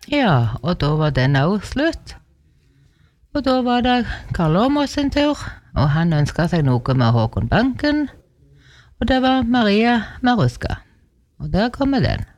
Ja, og da var den også slutt. Og da var det Karl Åmås sin tur, og han ønsket seg noe med Håkon Banken, og det var Maria Maruska. Og der kommer den.